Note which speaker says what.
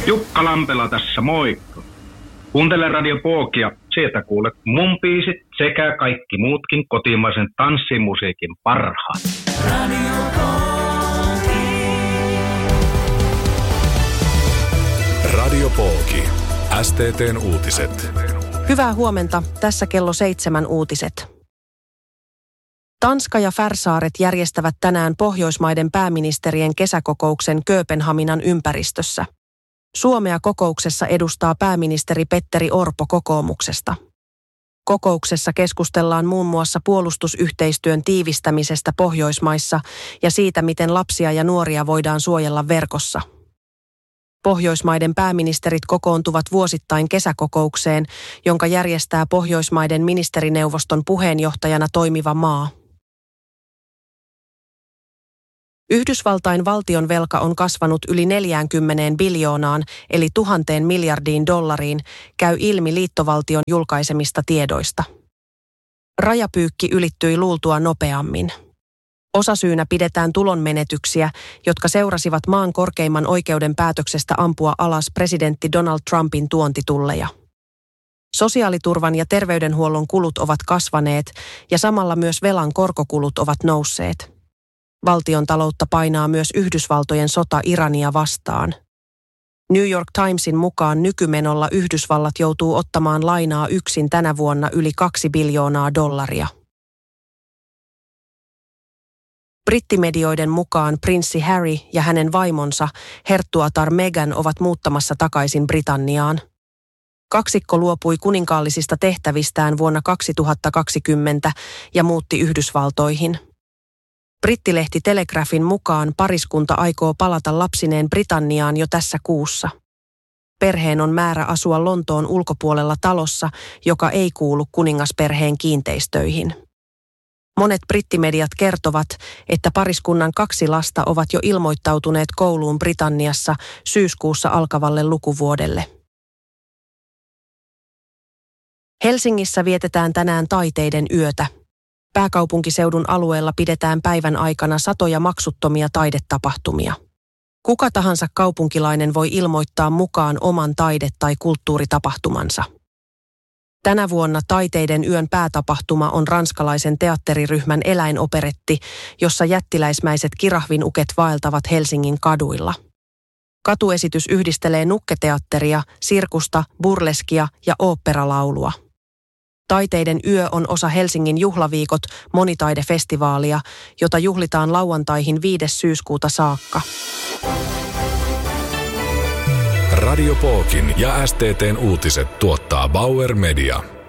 Speaker 1: Jukka Lampela tässä, moikka. Kuuntele Radio Pookia, sieltä kuulet mun biisit sekä kaikki muutkin kotimaisen tanssimusiikin parhaat. Radio Pooki.
Speaker 2: Radio Pooki. STT:n uutiset.
Speaker 3: Hyvää huomenta, tässä kello 7 uutiset. Tanska ja Färsaaret järjestävät tänään Pohjoismaiden pääministerien kesäkokouksen Kööpenhaminan ympäristössä. Suomea kokouksessa edustaa pääministeri Petteri Orpo kokoomuksesta. Kokouksessa keskustellaan muun muassa puolustusyhteistyön tiivistämisestä Pohjoismaissa ja siitä, miten lapsia ja nuoria voidaan suojella verkossa. Pohjoismaiden pääministerit kokoontuvat vuosittain kesäkokoukseen, jonka järjestää Pohjoismaiden ministerineuvoston puheenjohtajana toimiva maa. Yhdysvaltain valtionvelka on kasvanut yli 40 biljoonaan eli 1000 miljardiin dollariin, käy ilmi liittovaltion julkaisemista tiedoista. Rajapyykki ylittyi luultua nopeammin. Osasyynä pidetään tulonmenetyksiä, jotka seurasivat maan korkeimman oikeuden päätöksestä ampua alas presidentti Donald Trumpin tuontitulleja. Sosiaaliturvan ja terveydenhuollon kulut ovat kasvaneet ja samalla myös velan korkokulut ovat nousseet. Valtion taloutta painaa myös Yhdysvaltojen sota Irania vastaan. New York Timesin mukaan nykymenolla Yhdysvallat joutuu ottamaan lainaa yksin tänä vuonna yli 2 biljoonaa dollaria. Brittimedioiden mukaan prinssi Harry ja hänen vaimonsa herttuatar Meghan ovat muuttamassa takaisin Britanniaan. Kaksikko luopui kuninkaallisista tehtävistään vuonna 2020 ja muutti Yhdysvaltoihin. Brittilehti Telegraphin mukaan pariskunta aikoo palata lapsineen Britanniaan jo tässä kuussa. Perheen on määrä asua Lontoon ulkopuolella talossa, joka ei kuulu kuningasperheen kiinteistöihin. Monet brittimediat kertovat, että pariskunnan 2 lasta ovat jo ilmoittautuneet kouluun Britanniassa syyskuussa alkavalle lukuvuodelle. Helsingissä vietetään tänään taiteiden yötä. Pääkaupunkiseudun alueella pidetään päivän aikana satoja maksuttomia taidetapahtumia. Kuka tahansa kaupunkilainen voi ilmoittaa mukaan oman taide- tai kulttuuritapahtumansa. Tänä vuonna taiteiden yön päätapahtuma on ranskalaisen teatteriryhmän eläinoperetti, jossa jättiläismäiset kirahvinuket vaeltavat Helsingin kaduilla. Katuesitys yhdistelee nukketeatteria, sirkusta, burleskia ja oopperalaulua. Taiteiden yö on osa Helsingin juhlaviikot monitaidefestivaalia, jota juhlitaan lauantaihin 5. syyskuuta saakka.
Speaker 2: Radio Pookin ja STT:n uutiset tuottaa Bauer Media.